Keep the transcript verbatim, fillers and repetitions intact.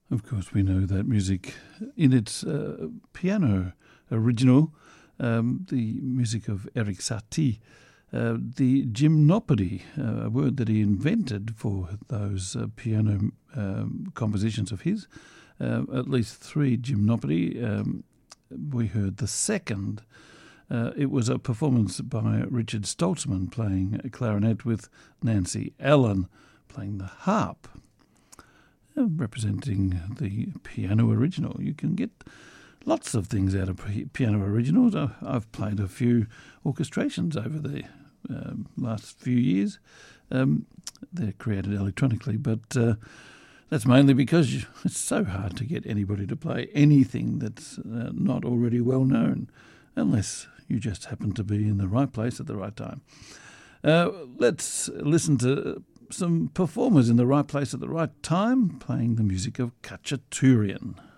Of course, we know that music in its uh, piano original, um, the music of Erik Satie, uh, the gymnopody, uh, a word that he invented for those uh, piano um, compositions of his, uh, at least three gymnopody. Um, we heard the second. Uh, it was a performance by Richard Stoltzman playing a clarinet with Nancy Allen playing the harp, uh, representing the piano original. You can get lots of things out of piano originals. I've played a few orchestrations over the um, last few years. Um, they're created electronically, but uh, that's mainly because you, it's so hard to get anybody to play anything that's uh, not already well known, unless you just happen to be in the right place at the right time. Uh, let's listen to some performers in the right place at the right time, playing the music of Khachaturian.